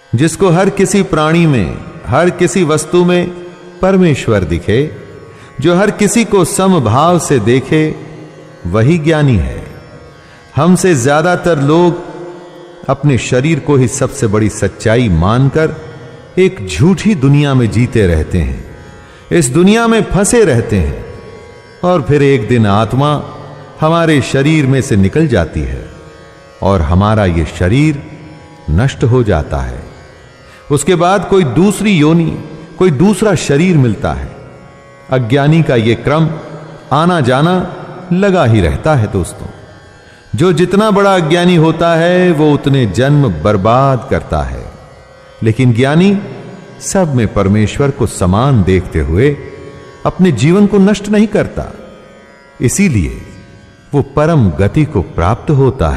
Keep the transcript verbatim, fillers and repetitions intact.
जिसको हर किसी प्राणी में, हर किसी वस्तु में परमेश्वर दिखे, जो हर किसी को समभाव से देखे, वही ज्ञानी है। हमसे ज्यादातर लोग अपने शरीर को ही सबसे बड़ी सच्चाई मानकर एक झूठी दुनिया में जीते रहते हैं, इस दुनिया में फंसे रहते हैं, और फिर एक दिन आत्मा हमारे शरीर में से निकल जाती है और हमारा यह शरीर नष्ट हो जाता है। उसके बाद कोई दूसरी योनि, कोई दूसरा शरीर मिलता है। अज्ञानी का यह क्रम आना जाना लगा ही रहता है। दोस्तों, जो जितना बड़ा अज्ञानी होता है वो उतने जन्म बर्बाद करता है, लेकिन ज्ञानी सब में परमेश्वर को समान देखते हुए अपने जीवन को नष्ट नहीं करता, इसीलिए वो परम गति को प्राप्त होता है।